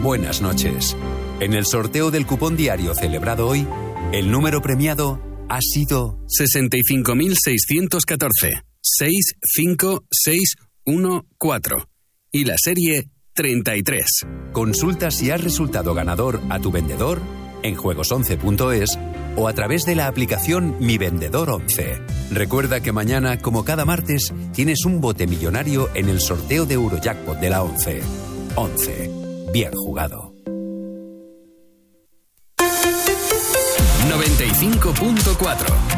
buenas noches. En el sorteo del cupón diario celebrado hoy, el número premiado ha sido 65.614 65614 y la serie 33. Consulta si has resultado ganador a tu vendedor en juegos11.es o a través de la aplicación Mi Vendedor 11. Recuerda que mañana, como cada martes, tienes un bote millonario en el sorteo de Eurojackpot de la 11. 11. Bien jugado. 95.4